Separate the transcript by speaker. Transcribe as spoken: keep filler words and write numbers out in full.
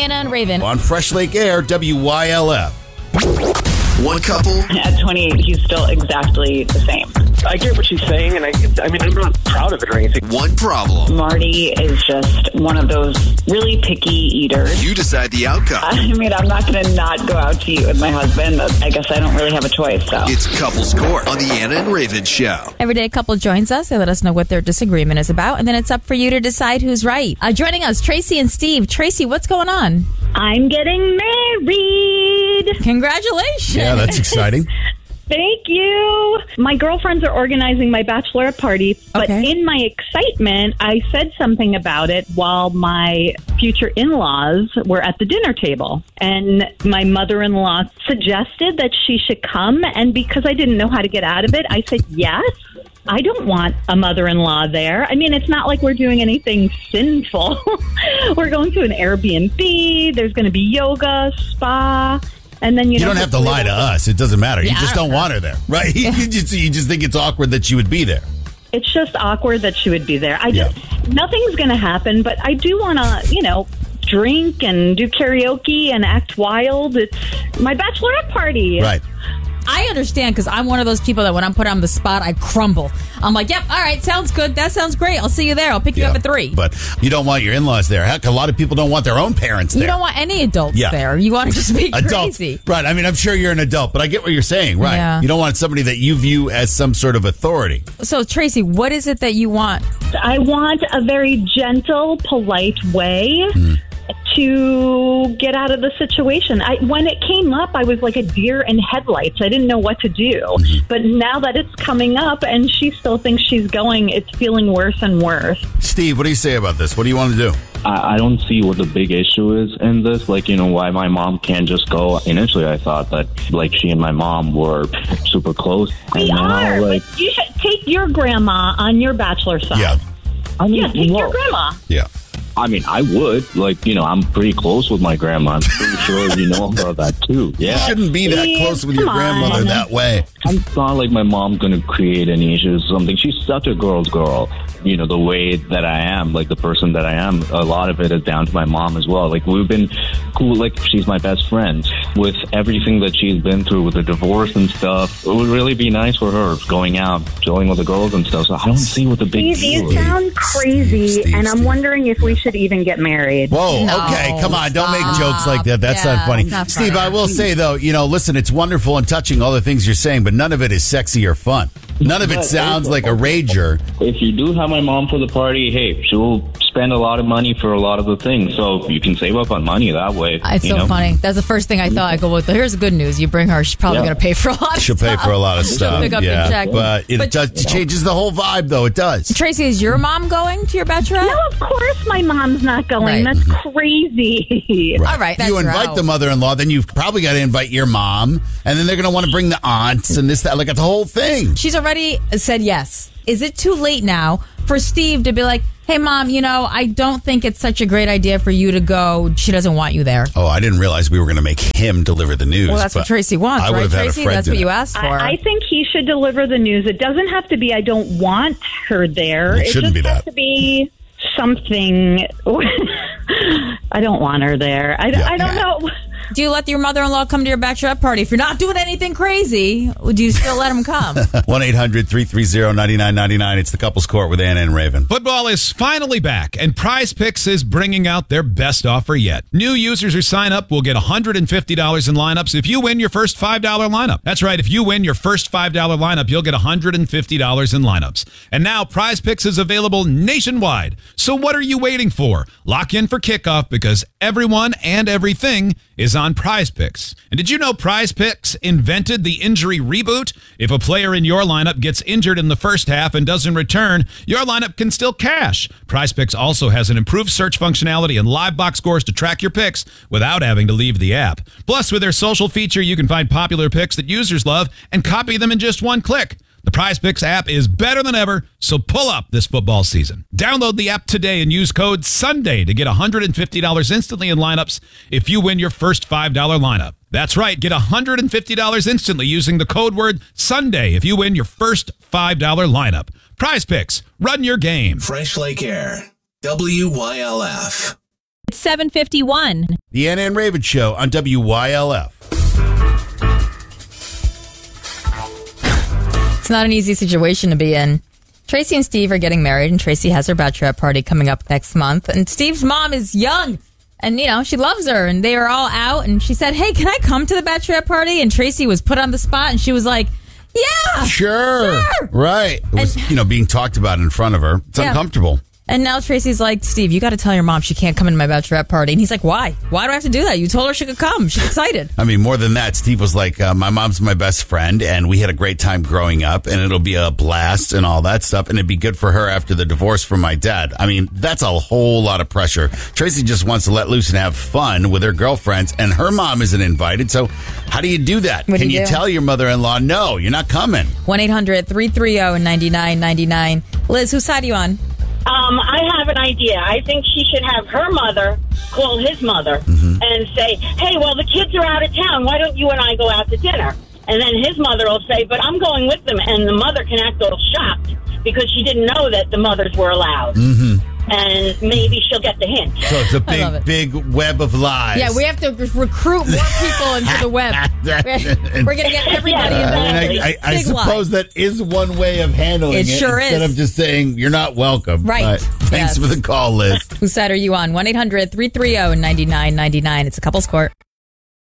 Speaker 1: Anna and Raven.
Speaker 2: On Fresh Lake Air, W Y L F.
Speaker 3: One couple.
Speaker 4: At twenty-eight, he's still exactly the same.
Speaker 5: I get what she's saying, and I, I mean, I'm not proud of it or anything.
Speaker 3: One problem.
Speaker 4: Marty is just one of those really picky eaters.
Speaker 3: You decide the outcome.
Speaker 4: I mean, I'm not going to not go out to eat with my husband. I guess I don't really have a choice, so.
Speaker 3: It's Couples Court on the Anna and Raven Show.
Speaker 1: Every day a couple joins us. They let us know what their disagreement is about, and then it's up for you to decide who's right. Uh, joining us, Tracy and Steve. Tracy, what's going on?
Speaker 6: I'm getting married.
Speaker 1: Congratulations.
Speaker 2: Yeah, that's exciting.
Speaker 6: Thank you. My girlfriends are organizing my bachelorette party, but
Speaker 1: Okay.
Speaker 6: in my excitement, I said something about it while my future in-laws were at the dinner table. And my mother-in-law suggested that she should come, and because I didn't know how to get out of it, I said yes. I don't want a mother-in-law there. I mean, it's not like we're doing anything sinful. We're going to an Airbnb. There's going to be yoga, spa. And then you,
Speaker 2: You
Speaker 6: know,
Speaker 2: don't have to lie to us. It doesn't matter. You
Speaker 1: Yeah,
Speaker 2: just
Speaker 1: I don't
Speaker 2: don't want her there, right? you, just, you just think it's awkward that she would be there.
Speaker 6: It's just awkward that she would be there. I
Speaker 2: Yeah.
Speaker 6: just, nothing's going to happen, but I do want to, you know, drink and do karaoke and act wild. It's my bachelorette party.
Speaker 2: Right.
Speaker 1: I understand because I'm one of those people that when I'm put on the spot, I crumble. I'm like, yep, all right, sounds good. That sounds great. I'll see you there. I'll pick you
Speaker 2: Yeah.
Speaker 1: up at three.
Speaker 2: But you don't want your in-laws there. Heck, a lot of people don't want their own parents there.
Speaker 1: You don't want any adults
Speaker 2: Yeah.
Speaker 1: there. You want to just be
Speaker 2: Adults.
Speaker 1: crazy.
Speaker 2: Right. I mean, I'm sure you're an adult, but I get what you're saying. Right.
Speaker 1: Yeah.
Speaker 2: You don't want somebody that you view as some sort of authority.
Speaker 1: So, Tracy, what is it that you want?
Speaker 6: I want a very gentle, polite way to get out of the situation. I, when it came up, I was like a deer in headlights. I didn't know what to do. But now that it's coming up and she still thinks she's going, it's feeling worse and worse.
Speaker 2: Steve, what do you say about this? What do you want to do?
Speaker 7: I, I don't see what the big issue is in this. Like, you know, why my mom can't just go. Initially, I thought that, like, she and my mom were super close.
Speaker 6: We
Speaker 7: and now,
Speaker 6: are.
Speaker 7: like,
Speaker 6: But you should take your grandma on your bachelor side.
Speaker 2: Yeah.
Speaker 7: I mean,
Speaker 6: Yeah, take
Speaker 7: well,
Speaker 6: your grandma.
Speaker 2: Yeah.
Speaker 7: I mean, I would. Like, you know, I'm pretty close with my grandma. I'm pretty sure you know about that, too.
Speaker 2: You
Speaker 7: Yeah.
Speaker 2: shouldn't be that
Speaker 6: Steve,
Speaker 2: close with your
Speaker 6: come
Speaker 2: grandmother
Speaker 6: on.
Speaker 2: that way.
Speaker 7: It's not like my mom's going to create any issues or something. She's such a girl's girl. You know, the way that I am, like the person that I am, a lot of it is down to my mom as well. Like, we've been cool. Like, she's my best friend. With everything that she's been through with the divorce and stuff, it would really be nice for her going out, chilling with the girls and stuff. So I don't see what the big
Speaker 6: Steve,
Speaker 7: deal
Speaker 6: you
Speaker 7: is.
Speaker 6: sound crazy,
Speaker 2: Steve,
Speaker 6: and I'm
Speaker 2: Steve.
Speaker 6: wondering if we should even get married.
Speaker 2: Whoa,
Speaker 1: No,
Speaker 2: okay, come on. Don't make
Speaker 1: stop.
Speaker 2: jokes like that. That's
Speaker 1: Yeah,
Speaker 2: not funny.
Speaker 1: it's not
Speaker 2: Steve,
Speaker 1: funny.
Speaker 2: I will say, though, you know, listen, it's wonderful and touching, all the things you're saying, but none of it is sexy or fun. None of it sounds like a rager.
Speaker 7: If you do have my mom for the party, hey, she'll spend a lot of money for a lot of the things. So you can save up on money that way.
Speaker 1: It's
Speaker 7: you
Speaker 1: so
Speaker 7: know?
Speaker 1: funny. That's the first thing I thought. I go, well, here's the good news. You bring her, she's probably
Speaker 7: Yeah.
Speaker 1: going to pay for a lot of
Speaker 2: She'll
Speaker 1: stuff.
Speaker 2: pay for a lot of stuff.
Speaker 1: She'll pick up
Speaker 2: yeah,
Speaker 1: your check.
Speaker 2: but it
Speaker 1: But-
Speaker 2: does, changes the whole vibe, though. It does.
Speaker 1: Tracy, is your mom going to your bachelorette?
Speaker 6: No, of course my mom's not
Speaker 1: Right.
Speaker 6: going. That's crazy.
Speaker 1: All right,
Speaker 2: If you
Speaker 1: that's your
Speaker 2: invite
Speaker 1: out.
Speaker 2: the mother-in-law, then you've probably got to invite your mom, and then they're going to want to bring the aunts and this, that. Like, it's a whole thing.
Speaker 1: She's already said yes. Is it too late now for Steve to be like, hey, Mom, you know, I don't think it's such a great idea for you to go. She doesn't want you there.
Speaker 2: Oh, I didn't realize we were going to make him deliver the news.
Speaker 1: Well, that's what
Speaker 2: but
Speaker 1: Tracy wants,
Speaker 2: I would
Speaker 1: right,
Speaker 2: have had
Speaker 1: Tracy?
Speaker 2: a friend
Speaker 1: That's
Speaker 2: in
Speaker 1: what
Speaker 2: it.
Speaker 1: you asked for.
Speaker 6: I, I think he should deliver the news. It doesn't have to be I don't want her there.
Speaker 2: It shouldn't
Speaker 6: just
Speaker 2: be
Speaker 6: has
Speaker 2: that.
Speaker 6: to be something. I don't want her there. I,
Speaker 2: Yeah.
Speaker 6: I don't know.
Speaker 1: Do you let your mother-in-law come to your bachelorette party? If you're not doing anything crazy, would you still let him come?
Speaker 2: one eight hundred three three zero nine nine nine nine. It's the Couples Court with Anna and Raven.
Speaker 8: Football is finally back, and Prize Picks is bringing out their best offer yet. New users who sign up will get one hundred fifty dollars in lineups if you win your first five dollars lineup. That's right. If you win your first five dollars lineup, you'll get one hundred fifty dollars in lineups. And now Prize Picks is available nationwide. So what are you waiting for? Lock in for kickoff because everyone and everything is on Prize Picks. And did you know Prize Picks invented the injury reboot? If a player in your lineup gets injured in the first half and doesn't return, your lineup can still cash. Prize Picks also has an improved search functionality and live box scores to track your picks without having to leave the app. Plus, with their social feature, you can find popular picks that users love and copy them in just one click. The Prize Picks app is better than ever, so pull up this football season. Download the app today and use code SUNDAY to get one hundred fifty dollars instantly in lineups if you win your first five dollars lineup. That's right, get one hundred fifty dollars instantly using the code word SUNDAY if you win your first five dollars lineup. Prize Picks, run your game.
Speaker 3: Fresh Lake Air. W Y L F.
Speaker 9: It's seven fifty-one.
Speaker 2: The Anna and Raven Show on W Y L F.
Speaker 1: It's not an easy situation to be in. Tracy and Steve are getting married, and Tracy has her bachelorette party coming up next month. And Steve's mom is young, and, you know, she loves her, and they are all out. And she said, hey, can I come to the bachelorette party? And Tracy was put on the spot, and she was like, yeah,
Speaker 2: Sure.
Speaker 1: sure.
Speaker 2: Right. It was,
Speaker 1: And-
Speaker 2: you know, being talked about in front of her. It's
Speaker 1: Yeah.
Speaker 2: uncomfortable.
Speaker 1: And now Tracy's like, Steve, you got to tell your mom she can't come into my bachelorette party. And he's like, why? Why do I have to do that? You told her she could come. She's excited.
Speaker 2: I mean, more than that, Steve was like, uh, my mom's my best friend, and we had a great time growing up, and it'll be a blast and all that stuff, and it'd be good for her after the divorce from my dad. I mean, that's a whole lot of pressure. Tracy just wants to let loose and have fun with her girlfriends, and her mom isn't invited, so how do you do that?
Speaker 1: What do
Speaker 2: Can
Speaker 1: you
Speaker 2: you
Speaker 1: do?
Speaker 2: tell your mother-in-law, no, you're not coming?
Speaker 1: one eight hundred three three zero nine nine nine nine. Liz, whose side are you on?
Speaker 10: Um, I have an idea. I think she should have her mother call his mother
Speaker 2: Mm-hmm.
Speaker 10: and say, hey, well, the kids are out of town. Why don't you and I go out to dinner? And then his mother will say, but I'm going with them. And the mother can act all shocked because she didn't know that the mothers were allowed.
Speaker 2: Mm-hmm.
Speaker 10: And maybe she'll get the hint.
Speaker 2: So it's a
Speaker 1: I love
Speaker 2: big,
Speaker 1: it.
Speaker 2: big web of lies.
Speaker 1: Yeah, we have to re- recruit more people into the web. We're, we're going to get everybody
Speaker 10: Yeah,
Speaker 2: I,
Speaker 1: involved.
Speaker 2: mean, I, I, I
Speaker 1: Big lie.
Speaker 2: suppose that is one way of handling
Speaker 1: It
Speaker 2: it.
Speaker 1: sure
Speaker 2: instead
Speaker 1: is.
Speaker 2: of just saying you're not welcome.
Speaker 1: Right.
Speaker 2: But thanks
Speaker 1: Yes.
Speaker 2: for the call, Liz.
Speaker 1: Whose side are you on? one eight hundred three three zero nine nine nine nine. It's a couple's court.